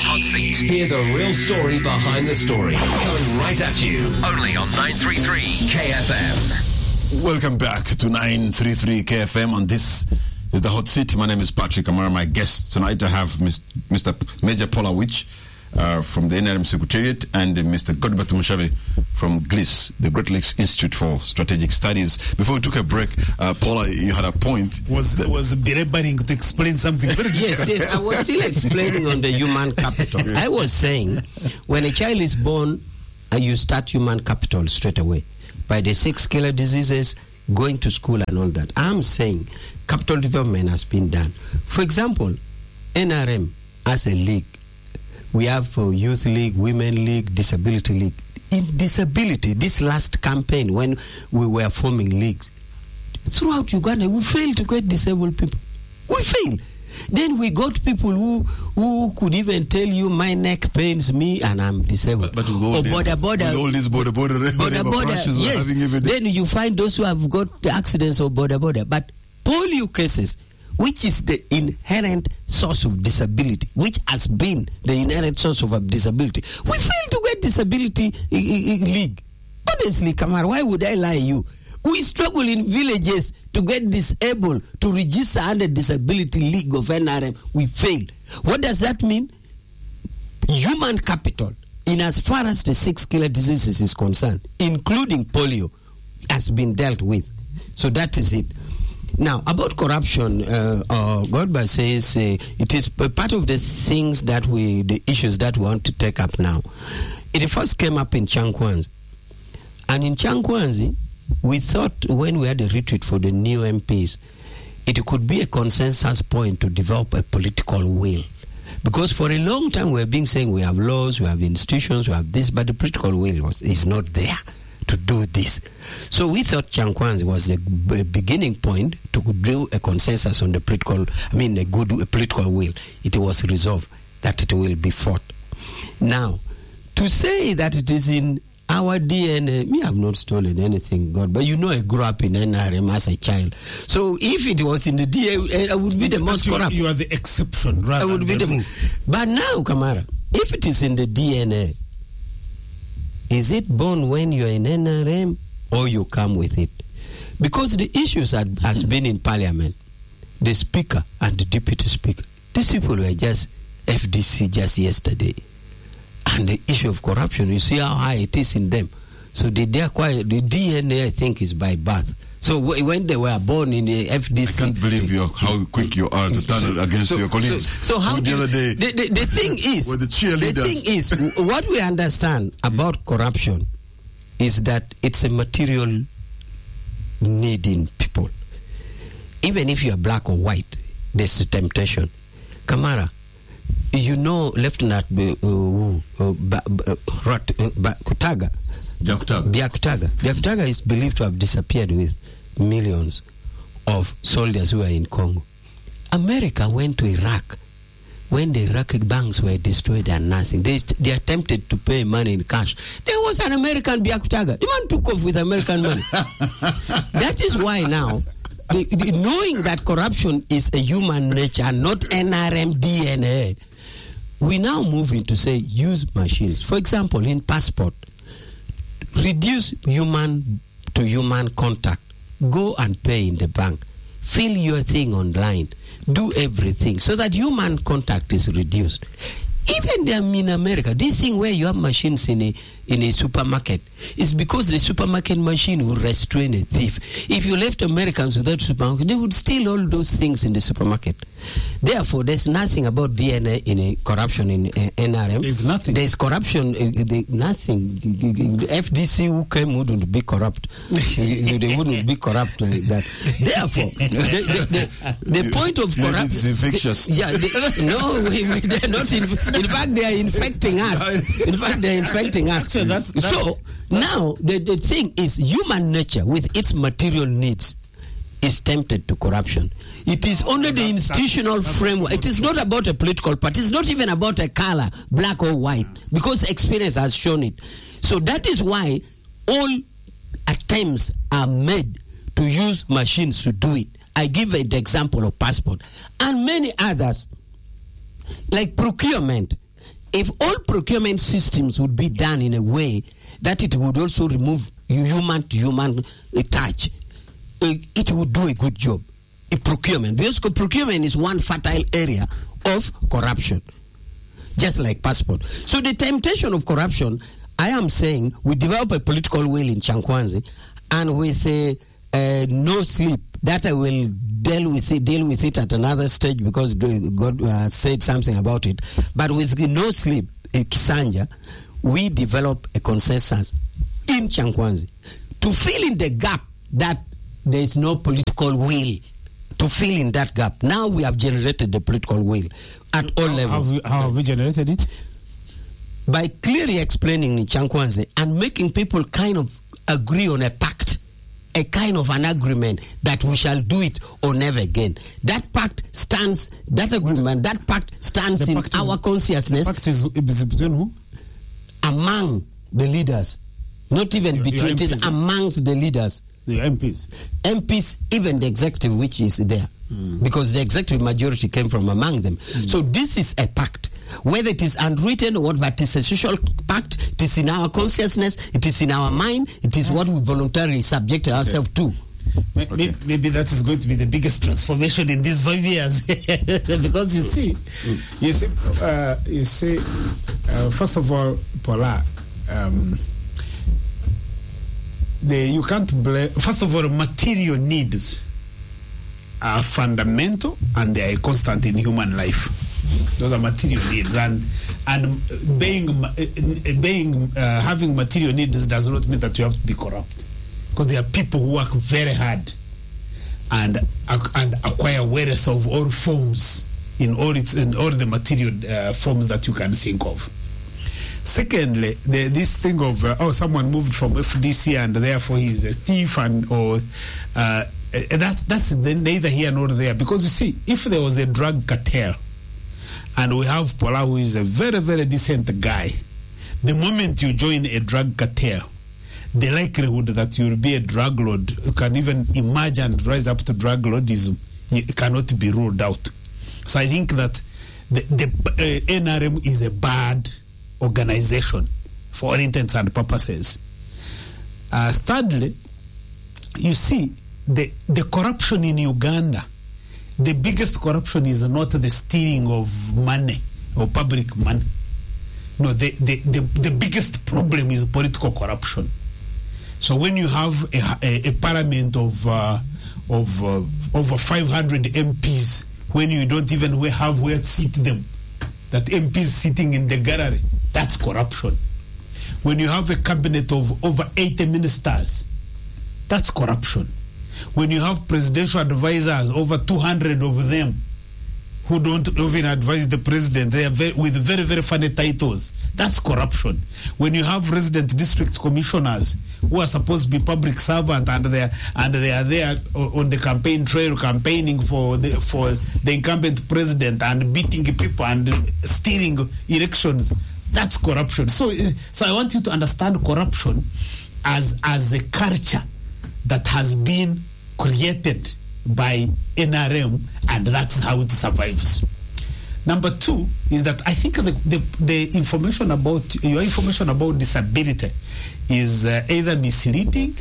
hot seat. Hear the real story behind the story. Coming right at you. Only on 933 KFM. Welcome back to 933 KFM, and this is the hot seat. My name is Patrick Amara. My guest tonight I have Mr. Major Paula Wich from the NRM Secretariat and Mr. Godbert Mushabe from GLIS, the Great Lakes Institute for Strategic Studies. Before we took a break, Paula, you had a point. Was Birebaring to explain something very Yes, I was still explaining on the human capital. I was saying, when a child is born, you start human capital straight away. By the 6 killer diseases, going to school and all that. I'm saying capital development has been done. For example, NRM as a league, we have Youth League, Women League, Disability League. In disability, this last campaign when we were forming leagues, throughout Uganda, we failed to get disabled people. We failed. Then we got people who could even tell you, my neck pains me and I'm disabled. But with all these border crashes we're having every day. Then you find those who have got accidents of border. But polio cases, which is the inherent source of disability, which has been the inherent source of disability, we failed to get disability league. Honestly, Kamar, why would I lie you? We struggle in villages to get disabled, to register under disability league of NRM. We failed. What does that mean? Human capital, in as far as the 6 killer diseases is concerned, including polio, has been dealt with. So that is it. Now, about corruption, Godba says it is part of the things that the issues that we want to take up now. It first came up in Chankwanzi. And in Chankwanzi, we thought when we had a retreat for the new MPs, it could be a consensus point to develop a political will. Because for a long time we have been saying we have laws, we have institutions, we have this, but the political will is not there to do this. So we thought Chankwanzi was a beginning point to do a consensus on the political, a political will. It was resolved that it will be fought. Now, to say that it is in our DNA, me have not stolen anything, God, but I grew up in NRM as a child. So if it was in the DNA, I would be the most corrupt. You are the exception, rather. I would be the rule. But now, Kamara, if it is in the DNA, is it born when you are in NRM or you come with it? Because the issues has been in Parliament, the Speaker and the Deputy Speaker, these people were just FDC just yesterday. And the issue of corruption, you see how high it is in them. So the DNA, I think, is by birth. So when they were born in the FDC... I can't believe how quick you are to turn against your colleagues. So how the other day... The thing is... With the cheerleaders. The thing is, what we understand about corruption is that it's a material need in people. Even if you are black or white, there's a temptation. Kamara, Lieutenant Byakutaga is believed to have disappeared with millions of soldiers who are in Congo. America went to Iraq when the Iraqi banks were destroyed and nothing. They attempted to pay money in cash. There was an American Byakutaga. The man took off with American money. That is why now, knowing that corruption is a human nature, not NRM DNA, we now move into say use machines. For example, in passport, reduce human to human contact. Go and pay in the bank. Fill your thing online. Do everything so that human contact is reduced. Even them in America, this thing where you have machines in a supermarket is because the supermarket machine will restrain a thief. If you left Americans without supermarket, they would steal all those things in the supermarket. Therefore, there's nothing about DNA in a corruption in NRM. There's nothing. There's corruption, nothing. The FDC who came wouldn't be corrupt. They wouldn't be corrupt like that. Therefore, the point of corruption... It's infectious. They're not in fact, they are infecting us. In fact, they are infecting us. So, now, the thing is, human nature with its material needs is tempted to corruption. It is only the institutional framework. It is not about a political party. It's not even about a color, black or white, because experience has shown it. So that is why all attempts are made to use machines to do it. I give the example of passport and many others, like procurement. if all procurement systems would be done in a way that it would also remove human-to-human touch, it would do a good job. Procurement, because procurement is one fertile area of corruption, just like passport. So the temptation of corruption, I am saying, we develop a political will in Changkwanzi, and with no sleep, that I will deal with it at another stage, because God said something about it. But with no sleep in Kisanja, we develop a consensus in Changkwanzi to fill in the gap that there is no political will. To fill in that gap. Now we have generated the political will at all levels. How have we generated it? By clearly explaining in Changkwanzi and making people kind of agree on a pact, a kind of an agreement that we shall do it or never again. That pact stands, that agreement, that pact stands in our consciousness. The pact is between who? Among the leaders. Not even between, it is amongst the leaders. The MPs, even the executive, which is there, because the executive majority came from among them. So this is a pact, whether it is unwritten or what, but it is a social pact. It is in our consciousness, it is in our mind, it is what we voluntarily subject ourselves to. Maybe that is going to be the biggest transformation in these 5 years, because you see, first of all, Paula. You can't blame. First of all, material needs are fundamental and they are constant in human life. Those are material needs, and having material needs does not mean that you have to be corrupt, because there are people who work very hard and acquire wealth of all forms in all the material forms that you can think of. Secondly, this thing of someone moved from FDC and therefore he's a thief, that's neither here nor there, because you see, if there was a drug cartel and we have Paula, who is a very, very decent guy, the moment you join a drug cartel, the likelihood that you will be a drug lord, you can even emerge and rise up to drug lordism, it cannot be ruled out. So I think that the NRM is a bad organization for all intents and purposes. Thirdly, you see, the corruption in Uganda, the biggest corruption is not the stealing of money or public money. No, the biggest problem is political corruption. So when you have a parliament of over 500 MPs, when you don't even have where to seat them, that MPs sitting in the gallery, that's corruption. When you have a cabinet of over 80 ministers, that's corruption. When you have presidential advisors, over 200 of them, who don't even advise the president, they are with very, very funny titles, that's corruption. When you have resident district commissioners who are supposed to be public servants and they are there on the campaign trail campaigning for the incumbent president and beating people and stealing elections, that's corruption. So I want you to understand corruption as a culture that has been created by NRM, and that's how it survives. Number two is that I think the information about your information about disability is either misleading.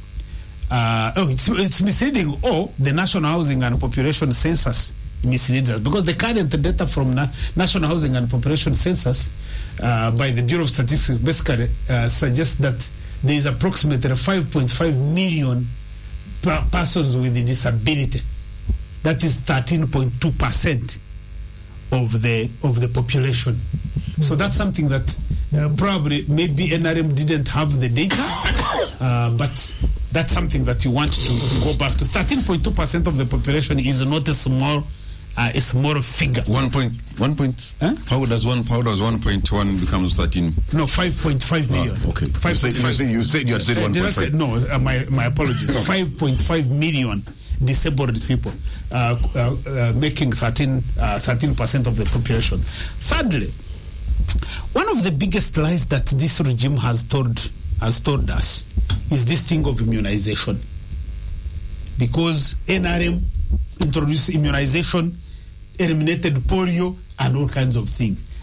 It's misleading, or the National Housing and Population Census misleads us, because the current data from National Housing and Population Census by the Bureau of Statistics basically suggests that there is approximately 5.5 million persons with a disability. That is 13.2% of the population. So that's something that probably maybe NRM didn't have the data, but that's something that you want to go back to. 13.2% of the population is not a small figure. How does 1.1 becomes 13? No, 5.5 million. Okay. You said you had said 1.5. No, my apologies. 5.5 million disabled people, making 13% of the population. Thirdly, one of the biggest lies that this regime has told us is this thing of immunization. Because NRM introduced immunization, eliminated polio, and all kinds of things.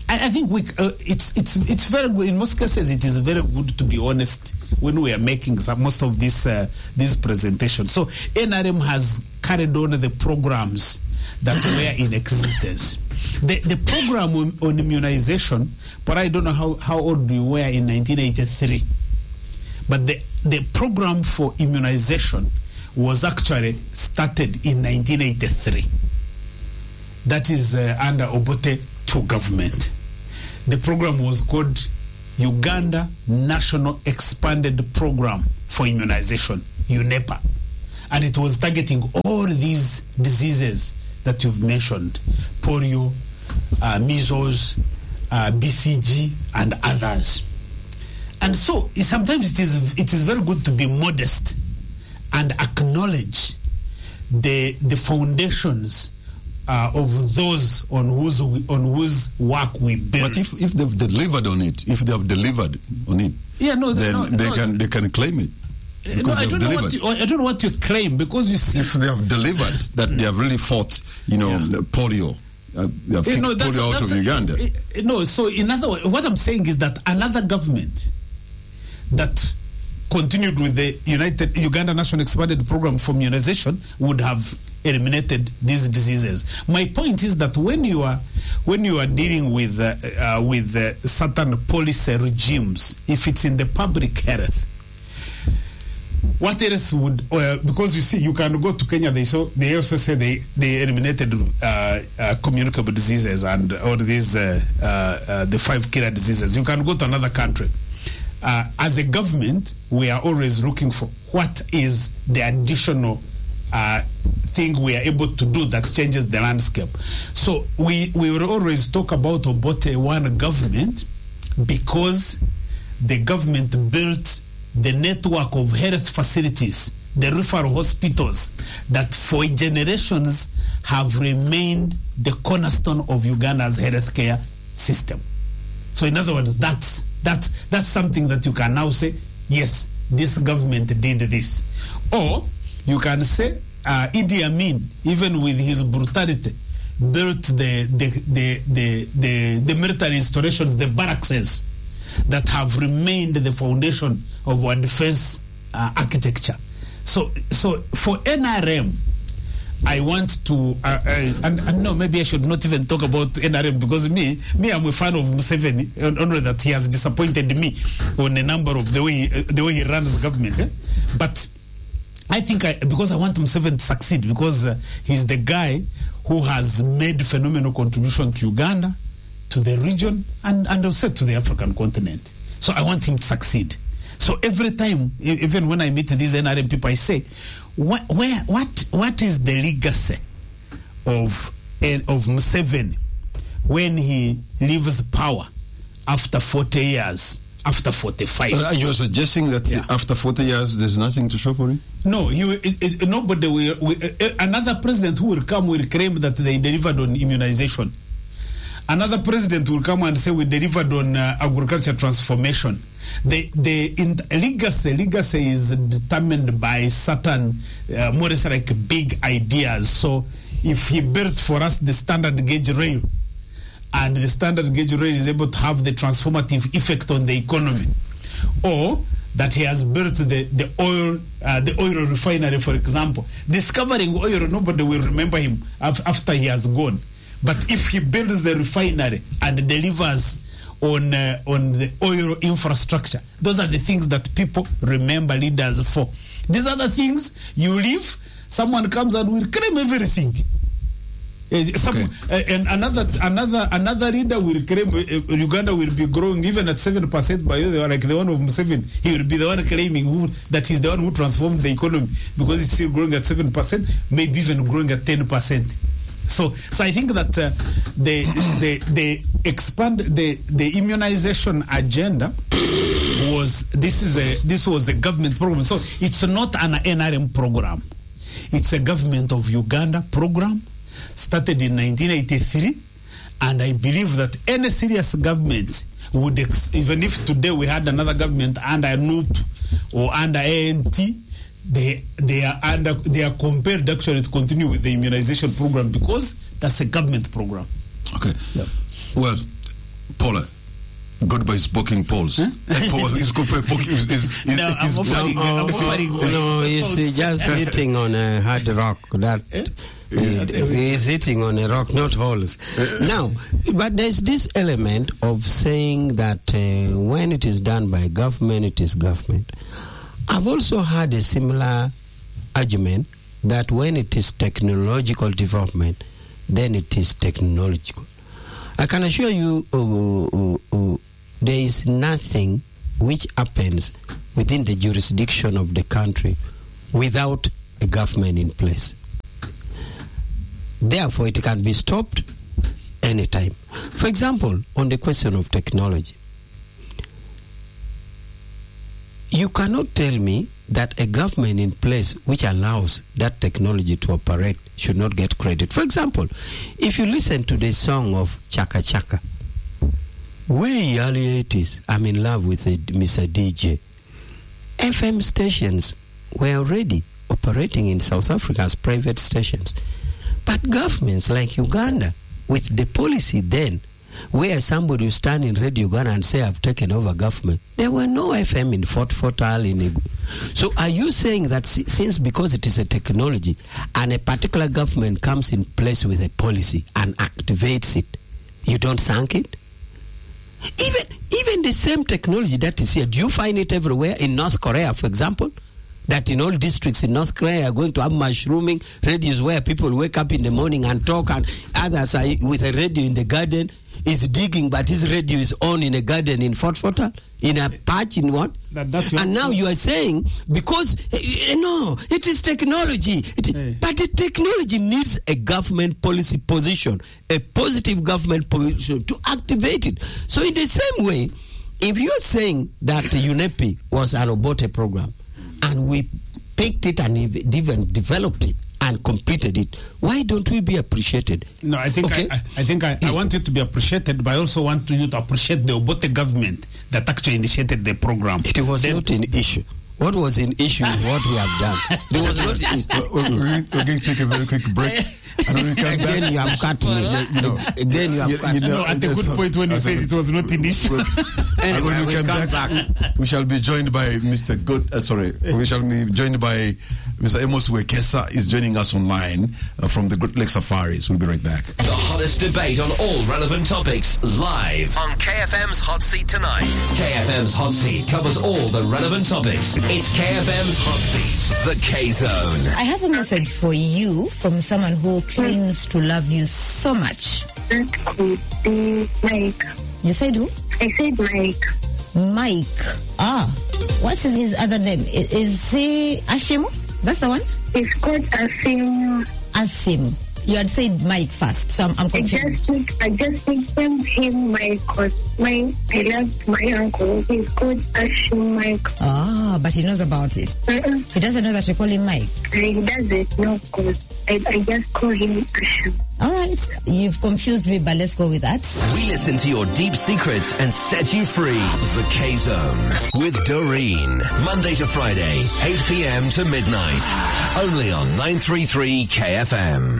I think it's very good. In most cases, it is very good to be honest when we are making most of this presentation. So NRM has carried on the programs that were in existence. The program on immunization, but I don't know how old you were in 1983. But the program for immunization was actually started in 1983. That is under Obote II government. The program was called Uganda National Expanded Program for Immunization, UNEPA. And it was targeting all these diseases that you've mentioned, polio, measles, BCG, and others. And so sometimes it is very good to be modest and acknowledge the foundations of those on whose work we build. But if they've delivered on it, they can claim it. No, I don't know what you claim, because you see, if they have delivered that they have really fought, the polio. They have kicked polio out of Uganda. No, so in other words, what I'm saying is that another government that continued with the Uganda National Expanded Program for Immunization would have eliminated these diseases. My point is that when you are dealing with certain policy regimes, if it's in the public health, what else would? Because you see, you can go to Kenya. They also say they eliminated communicable diseases and all these the 5 killer diseases. You can go to another country. As a government, we are always looking for what is the additional thing we are able to do that changes the landscape. So we will always talk about Obote I government, because the government built the network of health facilities, the referral hospitals that for generations have remained the cornerstone of Uganda's healthcare system. So in other words, that's something that you can now say, yes, this government did this. Or you can say Idi Amin, even with his brutality, built the military installations, the barracks that have remained the foundation of our defense architecture. So for NRM, I want to, and no, maybe I should not even talk about NRM, because me, I'm a fan of Museveni, only that he has disappointed me on a number of the way he runs government. But I think because I want Museveni to succeed, because he's the guy who has made phenomenal contribution to Uganda, to the region, and also to the African continent. So I want him to succeed. So every time, even when I meet these NRM people, I say, what is the legacy of Museveni when he leaves power after 40 years, after 45? You're suggesting that after 40 years, there's nothing to show for him? No, nobody will. Another president who will come will claim that they delivered on immunization. Another president will come and say we delivered on agriculture transformation. The legacy is determined by certain more like big ideas. So if he built for us the standard gauge rail, and the standard gauge rail is able to have the transformative effect on the economy, or that he has built the oil refinery, for example, discovering oil, nobody will remember him after he has gone. But if he builds the refinery and delivers on the oil infrastructure, those are the things that people remember leaders for. These are the things you leave, someone comes and will claim everything. And another leader will claim Uganda will be growing even at 7%, by like the one of Museveni. He will be the one claiming that he's the one who transformed the economy, because it's still growing at 7%, maybe even growing at 10%. So I think that the immunization agenda this was a government program. So it's not an NRM program. It's a government of Uganda program, started in 1983, and I believe that any serious government would, even if today we had another government under NUP or under ANT, they are compelled actually to continue with the immunization program, because that's a government program. Okay. Yeah. Well, Paula. Goodbye is booking polls. Huh? He's No, he's just hitting on a hard rock. He's hitting on a rock, not holes. Now, but there's this element of saying that when it is done by government, it is government. I've also had a similar argument that when it is technological development, then it is technological. I can assure you there is nothing which happens within the jurisdiction of the country without a government in place. Therefore, it can be stopped anytime. For example, on the question of technology, you cannot tell me that a government in place which allows that technology to operate should not get credit. For example, if you listen to the song of Chaka Chaka, way early 80s, I'm in love with Mr. DJ. FM stations were already operating in South Africa as private stations. But governments like Uganda, with the policy then, where somebody will stand in Radio Uganda and say, I've taken over government, there were no FM in Fort Fortal. So are you saying that since because it is a technology and a particular government comes in place with a policy and activates it, you don't thank it? Even the same technology that is here, do you find it everywhere? In North Korea, for example, that in all districts in North Korea are going to have mushrooming radios where people wake up in the morning and talk, and others are with a radio in the garden, is digging, but his radio is on in a garden in Fort Fortal, in a patch in what? And now you are saying, because, no, it is technology. But the technology needs a government policy position, a positive government position to activate it. So in the same way, if you're saying that UNEP was an aborted program, and we picked it and even developed it and completed it, why don't we be appreciated? No, I think Okay. I want it to be appreciated, but I also want you to appreciate the Obote government that actually initiated the program. It was not an issue. What was in issue is what we have done. There was not an issue. We're going to take a very quick break. And when we come Again, back, you have cut me. Again, you have cut me. No, at a good point when you said it was not an issue. And when we come back, we shall be joined by Mr. We shall be joined by Mr. Amos Wekesa is joining us online from the Great Lake Safaris. We'll be right back. The hottest debate on all relevant topics live On KFM's Hot Seat tonight. KFM's Hot Seat covers all the relevant topics. It's KFM's Hot Seat. The K-Zone. I have a message for you from someone who claims to love you so much. That could be Mike. You said who? I said Mike. Mike. What's his other name? Is he Ashim? That's the one? He's called Asim. You had said Mike first, so I'm confused. I just nicknamed him Mike because I love my uncle. He's called Ashim Mike. But he knows about it. He doesn't know that you call him Mike. He doesn't know because I just call him Ashim. All right. You've confused me, but let's go with that. We listen to your deep secrets and set you free. The K-Zone with Doreen. Monday to Friday, 8 p.m. to midnight. Only on 933 KFM.